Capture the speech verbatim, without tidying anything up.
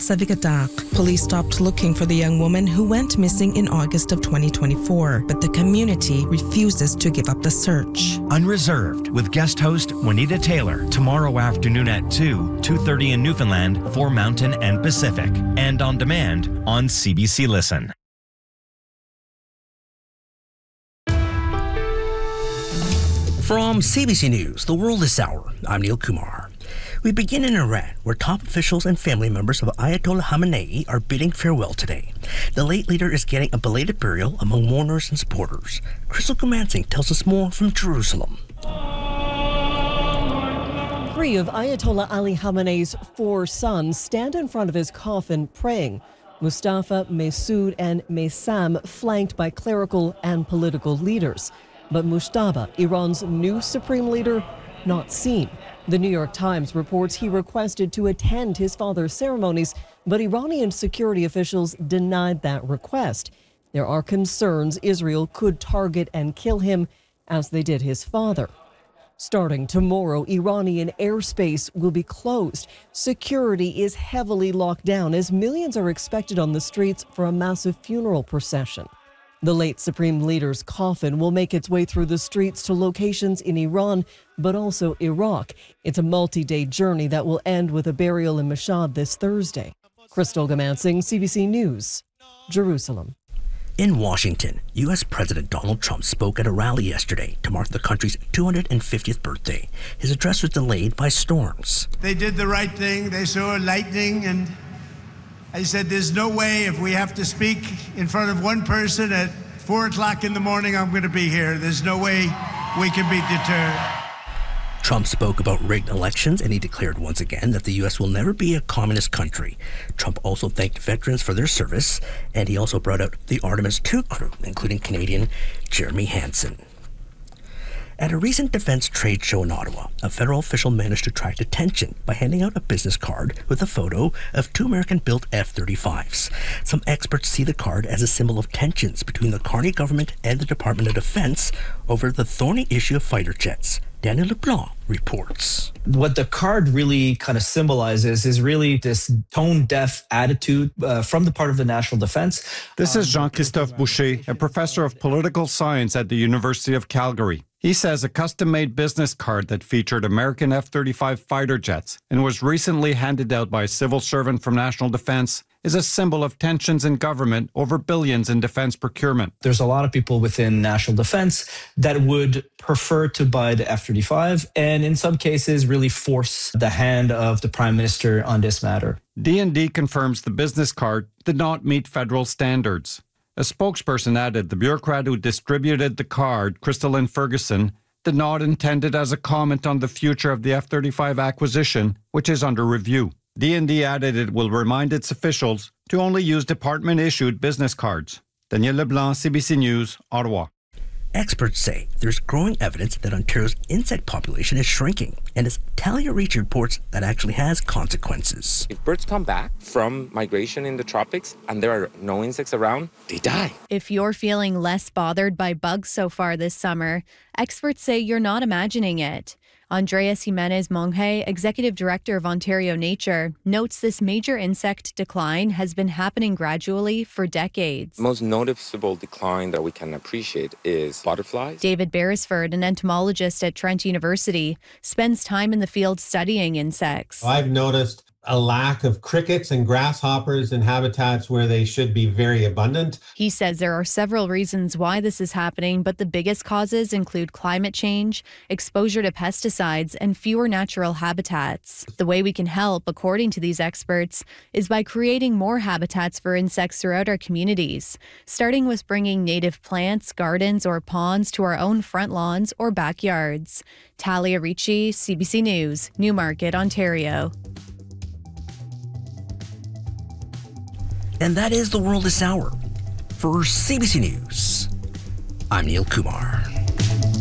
Savigadak. Police stopped looking for the young woman who went missing in August of twenty twenty-four, but the community refuses to give up the search. Unreserved with guest host Juanita Taylor tomorrow afternoon at two, two thirty in Newfoundland for Mountain and Pacific, and on demand on C B C Listen. From C B C News, The World This Hour, I'm Neil Kumar. We begin in Iran, where top officials and family members of Ayatollah Khamenei are bidding farewell today. The late leader is getting a belated burial among mourners and supporters. Crystal Gumansing tells us more from Jerusalem. Three of Ayatollah Ali Khamenei's four sons stand in front of his coffin praying. Mustafa, Masoud, and Maysam flanked by clerical and political leaders. But Mujtaba, Iran's new supreme leader, not seen. The New York Times reports he requested to attend his father's ceremonies, but Iranian security officials denied that request. There are concerns Israel could target and kill him, as they did his father. Starting tomorrow, Iranian airspace will be closed. Security is heavily locked down as millions are expected on the streets for a massive funeral procession. The late supreme leader's coffin will make its way through the streets to locations in Iran, but also Iraq. It's a multi-day journey that will end with a burial in Mashhad this Thursday. Crystal Gumansing, C B C News, Jerusalem. In Washington, U S President Donald Trump spoke at a rally yesterday to mark the country's two hundred fiftieth birthday. His address was delayed by storms. They did the right thing. They saw lightning, and I said, there's no way if we have to speak in front of one person at four o'clock in the morning, I'm going to be here. There's no way we can be deterred. Trump spoke about rigged elections, and he declared once again that the U S will never be a communist country. Trump also thanked veterans for their service, and he also brought out the Artemis two crew, including Canadian Jeremy Hansen. At a recent defense trade show in Ottawa, a federal official managed to attract attention by handing out a business card with a photo of two American-built F thirty-fives. Some experts see the card as a symbol of tensions between the Carney government and the Department of Defense over the thorny issue of fighter jets. Daniel LeBlanc reports. What the card really kind of symbolizes is really this tone-deaf attitude uh, from the part of the national defense. This is Jean-Christophe Boucher, a professor of political science at the University of Calgary. He says a custom-made business card that featured American F thirty-five fighter jets and was recently handed out by a civil servant from National Defense is a symbol of tensions in government over billions in defense procurement. There's a lot of people within national defense that would prefer to buy the F thirty-five and in some cases really force the hand of the Prime Minister on this matter. D and D confirms the business card did not meet federal standards. A spokesperson added the bureaucrat who distributed the card, Crystalline Ferguson, did not intend it as a comment on the future of the F thirty-five acquisition, which is under review. D and D added it will remind its officials to only use department-issued business cards. Daniel Leblanc, C B C News, Ottawa. Experts say there's growing evidence that Ontario's insect population is shrinking, and as Talia Reach reports, that actually has consequences. If birds come back from migration in the tropics and there are no insects around, they die. If you're feeling less bothered by bugs so far this summer, experts say you're not imagining it. Andreas Jimenez Monge, Executive Director of Ontario Nature, notes this major insect decline has been happening gradually for decades. The most noticeable decline that we can appreciate is butterflies. David Beresford, an entomologist at Trent University, spends time in the field studying insects. I've noticed a lack of crickets and grasshoppers in habitats where they should be very abundant. He says there are several reasons why this is happening, but the biggest causes include climate change, exposure to pesticides, and fewer natural habitats. The way we can help, according to these experts, is by creating more habitats for insects throughout our communities, starting with bringing native plants, gardens, or ponds to our own front lawns or backyards. Talia Ricci, C B C News, Newmarket, Ontario. And that is The World This Hour. For C B C News, I'm Neil Kumar.